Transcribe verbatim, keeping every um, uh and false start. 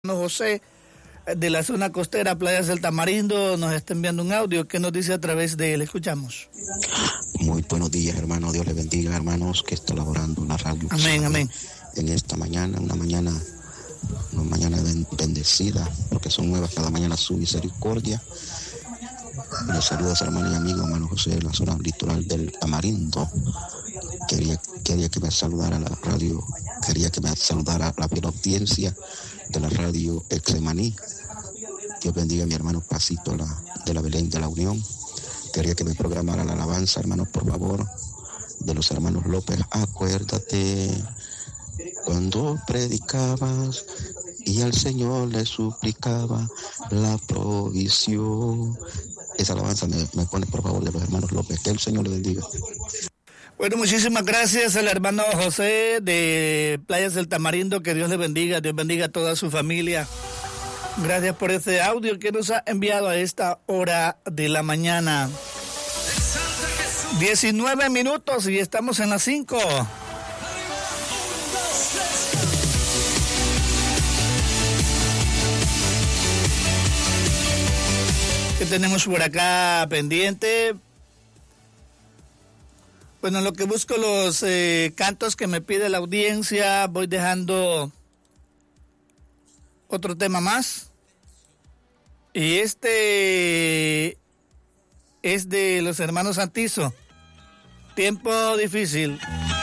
José de la zona costera, Playas del Tamarindo, nos está enviando un audio que nos dice a través de él. Escuchamos. Muy buenos días, hermano. Dios les bendiga, hermanos, que está laborando en la radio. Amén, amén. En esta mañana, una mañana, una mañana bendecida, porque son nuevas cada mañana su misericordia. Les saluda a su hermano y amigo, hermano José, de la zona litoral del Tamarindo. Quería, quería que me saludara la radio, quería que me saludara la fiel audiencia de la radio Exemaní. Dios bendiga a mi hermano Pasito la, de la Belén de la Unión. Quería que me programara la alabanza, hermano, por favor, de los hermanos López. Acuérdate cuando predicabas y al Señor le suplicaba la provisión. Esa alabanza me, me pone, por favor, de los hermanos López. Que el Señor le bendiga. Bueno, muchísimas gracias al hermano José de Playas del Tamarindo. Que Dios le bendiga, Dios bendiga a toda su familia. Gracias por este audio que nos ha enviado a esta hora de la mañana. diecinueve minutos y estamos en las cinco. ¿Qué tenemos por acá pendiente? Bueno, en lo que busco los eh, cantos que me pide la audiencia, voy dejando otro tema más. Y este es de los hermanos Santizo. Tiempo difícil.